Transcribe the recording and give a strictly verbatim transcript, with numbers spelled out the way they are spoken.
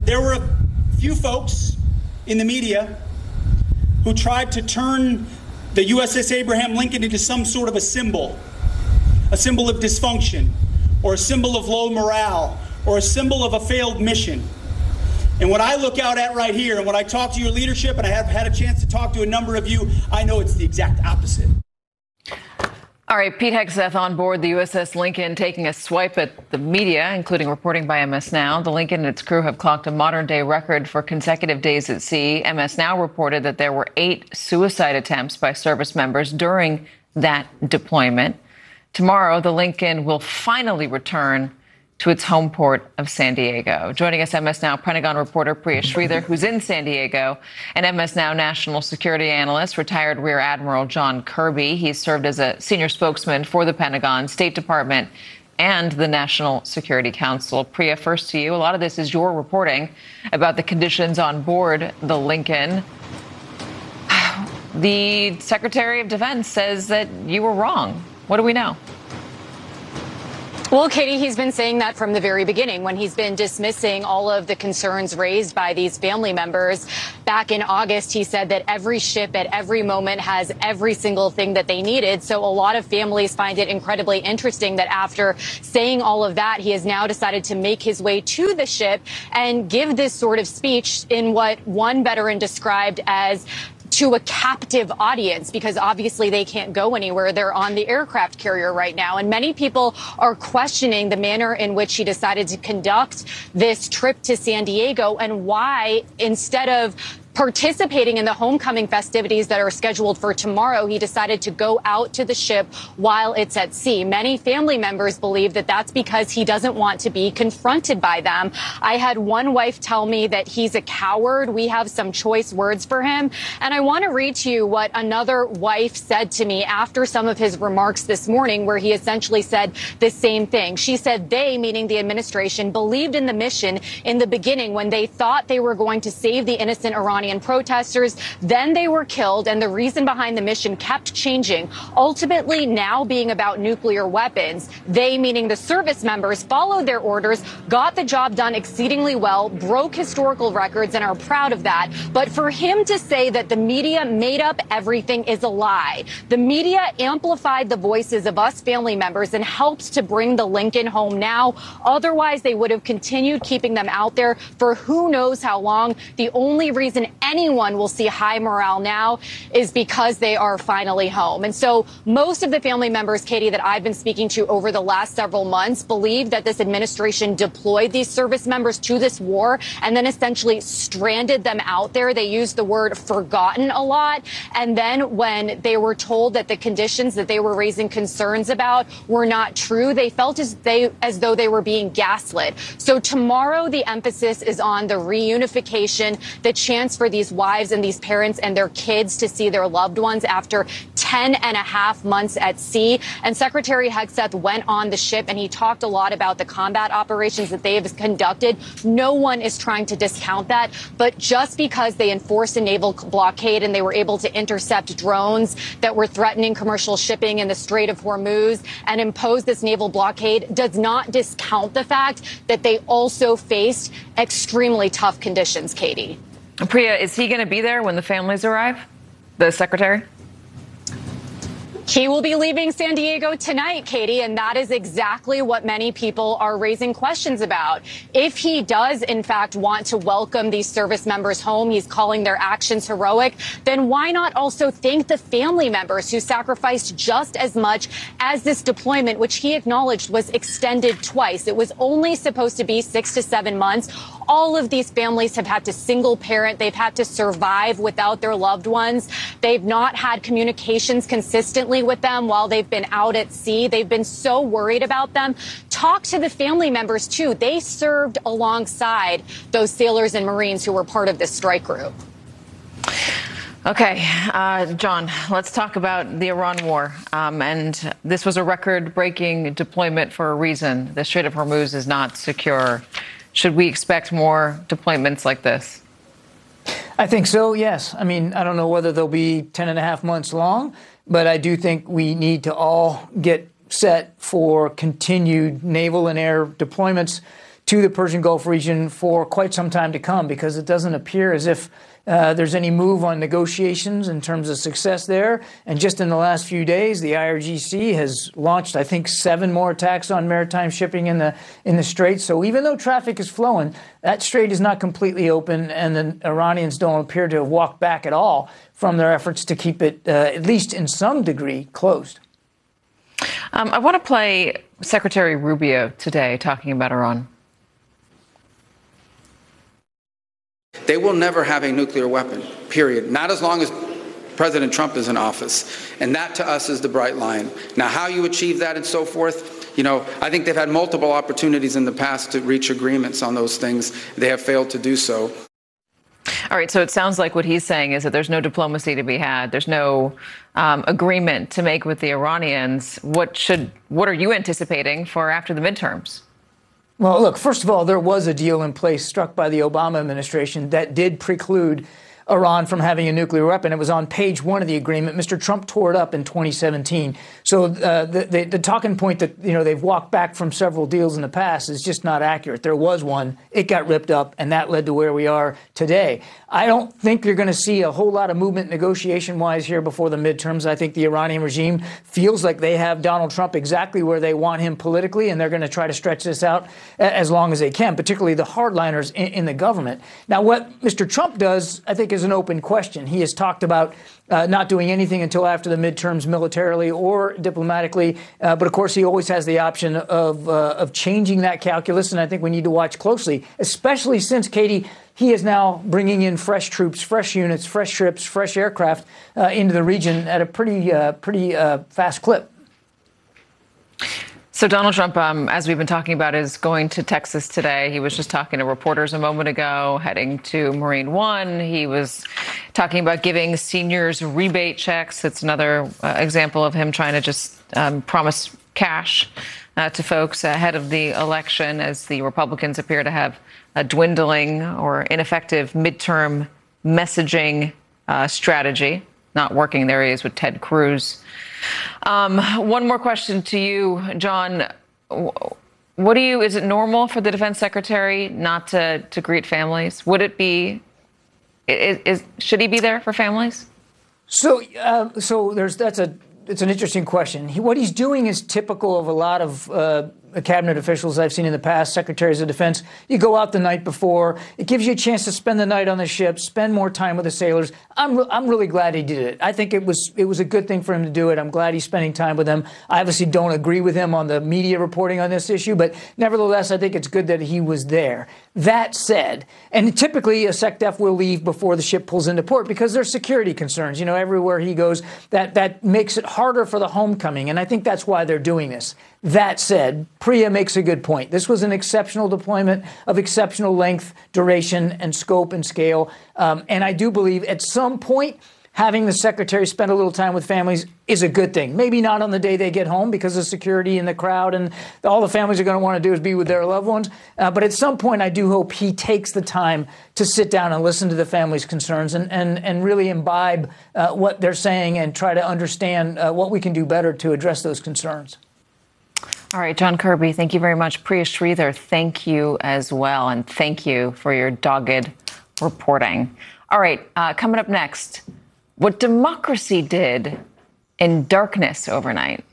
There were a few folks in the media who tried to turn the U S S Abraham Lincoln into some sort of a symbol, a symbol of dysfunction, or a symbol of low morale, or a symbol of a failed mission. And what I look out at right here, and when I talk to your leadership, and I have had a chance to talk to a number of you, I know it's the exact opposite. All right, Pete Hegseth on board the U S S Lincoln, taking a swipe at the media, including reporting by M S Now. The Lincoln and its crew have clocked a modern-day record for consecutive days at sea. M S Now reported that there were eight suicide attempts by service members during that deployment. Tomorrow, the Lincoln will finally return to its home port of San Diego. Joining us, M S Now Pentagon reporter Priya Sridhar, who's in San Diego, and M S Now national security analyst, retired Rear Admiral John Kirby. He's served as a senior spokesman for the Pentagon, State Department, and the National Security Council. Priya, first to you. A lot of this is your reporting about the conditions on board the Lincoln. The Secretary of Defense says that you were wrong. What do we know? Well, Katie, he's been saying that from the very beginning when he's been dismissing all of the concerns raised by these family members. Back in August, he said that every ship at every moment has every single thing that they needed. So a lot of families find it incredibly interesting that after saying all of that, he has now decided to make his way to the ship and give this sort of speech in what one veteran described as to a captive audience, because obviously they can't go anywhere. They're on the aircraft carrier right now. And many people are questioning the manner in which he decided to conduct this trip to San Diego and why, instead of participating in the homecoming festivities that are scheduled for tomorrow, he decided to go out to the ship while it's at sea. Many family members believe that that's because he doesn't want to be confronted by them. I had one wife tell me that he's a coward. We have some choice words for him. And I want to read to you what another wife said to me after some of his remarks this morning, where he essentially said the same thing. She said they, meaning the administration, believed in the mission in the beginning when they thought they were going to save the innocent Iranian protesters. Then they were killed, and the reason behind the mission kept changing, ultimately now being about nuclear weapons. They, meaning the service members, followed their orders, got the job done exceedingly well, broke historical records, and are proud of that. But for him to say that the media made up everything is a lie. The media amplified the voices of us family members and helped to bring the Lincoln home now. Otherwise, they would have continued keeping them out there for who knows how long. The only reason anyone will see high morale now is because they are finally home. And so most of the family members, Katie, that I've been speaking to over the last several months believe that this administration deployed these service members to this war and then essentially stranded them out there. They used the word forgotten a lot. And then when they were told that the conditions that they were raising concerns about were not true, they felt as they as though they were being gaslit. So tomorrow, the emphasis is on the reunification, the chance for these wives and these parents and their kids to see their loved ones after ten and a half months at sea. And Secretary Hegseth went on the ship and he talked a lot about the combat operations that they have conducted. No one is trying to discount that. But just because they enforced a naval blockade and they were able to intercept drones that were threatening commercial shipping in the Strait of Hormuz and impose this naval blockade does not discount the fact that they also faced extremely tough conditions, Katie. Priya, is he going to be there when the families arrive, the secretary? He will be leaving San Diego tonight, Katie, and that is exactly what many people are raising questions about. If he does, in fact, want to welcome these service members home, he's calling their actions heroic, then why not also thank the family members who sacrificed just as much as this deployment, which he acknowledged was extended twice. It was only supposed to be six to seven months. All of these families have had to single parent. They've had to survive without their loved ones. They've not had communications consistently with them while they've been out at sea. They've been so worried about them. Talk to the family members, too. They served alongside those sailors and Marines who were part of this strike group. Okay, uh, John, let's talk about the Iran war. Um, and this was a record-breaking deployment for a reason. The Strait of Hormuz is not secure. Should we expect more deployments like this? I think so, yes. I mean, I don't know whether they'll be ten and a half months long, but I do think we need to all get set for continued naval and air deployments to the Persian Gulf region for quite some time to come, because it doesn't appear as if uh, there's any move on negotiations in terms of success there. And just in the last few days, the I R G C has launched, I think, seven more attacks on maritime shipping in the in the Strait. So even though traffic is flowing, that strait is not completely open, and the Iranians don't appear to have walked back at all from their efforts to keep it, uh, at least in some degree, closed. Um, I want to play Secretary Rubio today talking about Iran. They will never have a nuclear weapon, period. Not as long as President Trump is in office. And that, to us, is the bright line. Now, how you achieve that and so forth, you know, I think they've had multiple opportunities in the past to reach agreements on those things. They have failed to do so. All right, so it sounds like what he's saying is that there's no diplomacy to be had. There's no um, agreement to make with the Iranians. What should, what are you anticipating for after the midterms? Well, look, first of all, there was a deal in place struck by the Obama administration that did preclude Iran from having a nuclear weapon. It was on page one of the agreement. Mister Trump tore it up in twenty seventeen. So uh, the, the, the talking point that, you know, they've walked back from several deals in the past is just not accurate. There was one. It got ripped up, and that led to where we are today. I don't think you're going to see a whole lot of movement negotiation-wise here before the midterms. I think the Iranian regime feels like they have Donald Trump exactly where they want him politically, and they're going to try to stretch this out as long as they can, particularly the hardliners in, in the government. Now, what Mister Trump does, I think, is an open question. He has talked about uh, not doing anything until after the midterms militarily or diplomatically. Uh, but, of course, he always has the option of uh, of changing that calculus. And I think we need to watch closely, especially since, Katie, he is now bringing in fresh troops, fresh units, fresh ships, fresh aircraft uh, into the region at a pretty, uh, pretty uh, fast clip. So Donald Trump, um, as we've been talking about, is going to Texas today. He was just talking to reporters a moment ago, heading to Marine One. He was talking about giving seniors rebate checks. It's another uh, example of him trying to just um, promise cash uh, to folks ahead of the election, as the Republicans appear to have a dwindling or ineffective midterm messaging uh, strategy, not working in their areas with Ted Cruz. Um, one more question to you, John. What do you, is it normal for the defense secretary not to, to greet families? Would it be, is, is should he be there for families? So, uh, so there's, that's a, it's an interesting question. He, what he's doing is typical of a lot of uh, cabinet officials I've seen in the past, secretaries of defense. You go out the night before. It gives you a chance to spend the night on the ship, spend more time with the sailors. I'm re- I'm really glad he did it. I think it was it was a good thing for him to do it. I'm glad he's spending time with them. I obviously don't agree with him on the media reporting on this issue, but nevertheless, I think it's good that he was there. That said, and typically a SecDef will leave before the ship pulls into port because there's security concerns. You know, everywhere he goes, that that makes it harder for the homecoming, and I think that's why they're doing this. That said, Priya makes a good point. This was an exceptional deployment of exceptional length, duration, and scope and scale. Um, and I do believe at some point, having the secretary spend a little time with families is a good thing. Maybe not on the day they get home because of security and the crowd, and all the families are going to want to do is be with their loved ones. Uh, but at some point, I do hope he takes the time to sit down and listen to the family's concerns and, and, and really imbibe uh, what they're saying and try to understand uh, what we can do better to address those concerns. All right, John Kirby, thank you very much. Priya Sridhar, thank you as well. And thank you for your dogged reporting. All right, uh, coming up next, what democracy did in darkness overnight.